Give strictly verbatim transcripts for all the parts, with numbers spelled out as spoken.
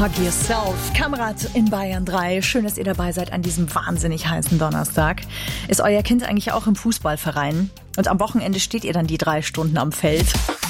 Hug Yourself. Kamerad in Bayern drei. Schön, dass ihr dabei seid an diesem wahnsinnig heißen Donnerstag. Ist euer Kind eigentlich auch im Fußballverein? Und am Wochenende steht ihr dann die drei Stunden am Feld?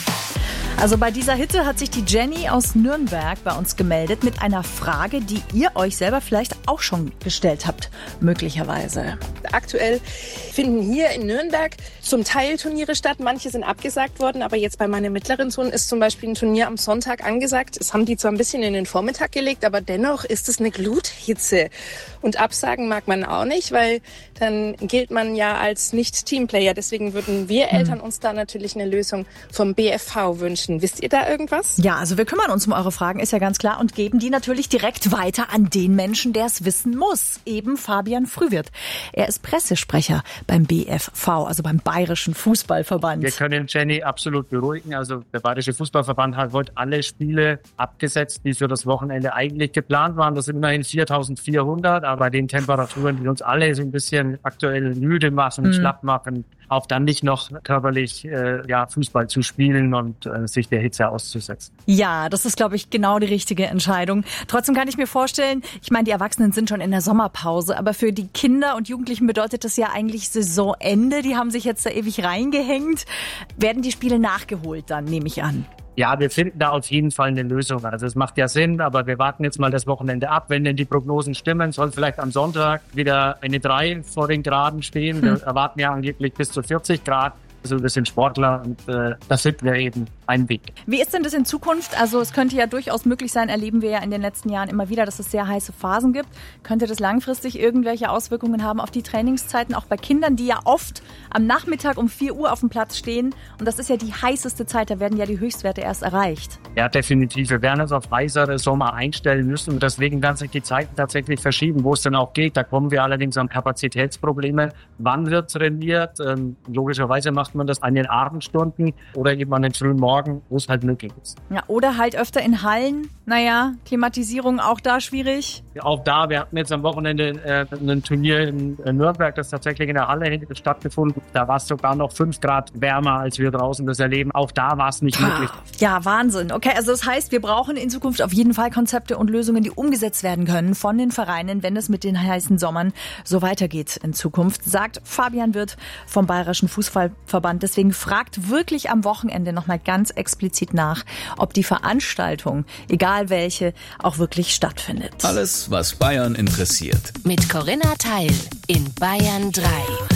Also bei dieser Hitte hat sich die Jenny aus Nürnberg bei uns gemeldet mit einer Frage, die ihr euch selber vielleicht auch schon gestellt habt, möglicherweise. Aktuell finden hier in Nürnberg zum Teil Turniere statt. Manche sind abgesagt worden, aber jetzt bei meinem mittleren Sohn ist zum Beispiel ein Turnier am Sonntag angesagt. Das haben die zwar ein bisschen in den Vormittag gelegt, aber dennoch ist es eine Gluthitze. Und absagen mag man auch nicht, weil dann gilt man ja als Nicht-Teamplayer. Deswegen würden wir Eltern uns da natürlich eine Lösung vom B F V wünschen. Wisst ihr da irgendwas? Ja, also wir kümmern uns um eure Fragen, ist ja ganz klar, und geben die natürlich direkt weiter an den Menschen, der es wissen muss. Eben Fabian Frühwirth. Er ist Pressesprecher beim B F V, also beim Bayerischen Fußballverband. Wir können Jenny absolut beruhigen. Also der Bayerische Fußballverband hat heute alle Spiele abgesetzt, die für das Wochenende eigentlich geplant waren. Das sind immerhin viertausendvierhundert, aber bei den Temperaturen, die uns alle so ein bisschen aktuell müde machen, mhm. schlapp machen, auch dann nicht noch körperlich äh, ja, Fußball zu spielen und äh, sich der Hitze auszusetzen. Ja, das ist, glaube ich, genau die richtige Entscheidung. Trotzdem kann ich mir vorstellen, ich meine, die Erwachsenen sind schon in der Sommerpause, aber für die Kinder und Jugendlichen bedeutet das ja eigentlich Saisonende. Die haben sich jetzt da ewig reingehängt. Werden die Spiele nachgeholt dann, nehme ich an? Ja, wir finden da auf jeden Fall eine Lösung. Also es macht ja Sinn, aber wir warten jetzt mal das Wochenende ab. Wenn denn die Prognosen stimmen, soll vielleicht am Sonntag wieder eine drei vor den Geraden stehen. Wir hm. erwarten ja angeblich bis zu vierzig Grad. Also wir sind Sportler und äh, da finden wir eben einen Weg. Wie ist denn das in Zukunft? Also es könnte ja durchaus möglich sein, erleben wir ja in den letzten Jahren immer wieder, dass es sehr heiße Phasen gibt. Könnte das langfristig irgendwelche Auswirkungen haben auf die Trainingszeiten, auch bei Kindern, die ja oft am Nachmittag um vier Uhr auf dem Platz stehen? Und das ist ja die heißeste Zeit, da werden ja die Höchstwerte erst erreicht. Ja, definitiv. Wir werden uns auf heißere Sommer einstellen müssen. Und deswegen werden sich die Zeiten tatsächlich verschieben, wo es dann auch geht. Da kommen wir allerdings an Kapazitätsprobleme. Wann wird trainiert? Ähm, logischerweise macht man das an den Abendstunden oder eben an den frühen Morgen, wo es halt möglich ist. Ja, oder halt öfter in Hallen. Naja, Klimatisierung auch da schwierig. Ja, auch da, wir hatten jetzt am Wochenende äh, ein Turnier in äh, Nürnberg, das tatsächlich in der Halle stattgefunden. Da war es sogar noch fünf Grad wärmer, als wir draußen das erleben. Auch da war es nicht Pah, möglich. Ja, Wahnsinn. Okay, also das heißt, wir brauchen in Zukunft auf jeden Fall Konzepte und Lösungen, die umgesetzt werden können von den Vereinen, wenn es mit den heißen Sommern so weitergeht in Zukunft, sagt Fabian Wirth vom Bayerischen Fußballverband. Deswegen fragt wirklich am Wochenende nochmal ganz explizit nach, ob die Veranstaltung, egal welche, auch wirklich stattfindet. Alles, was Bayern interessiert. Mit Corinna Teil in Bayern drei.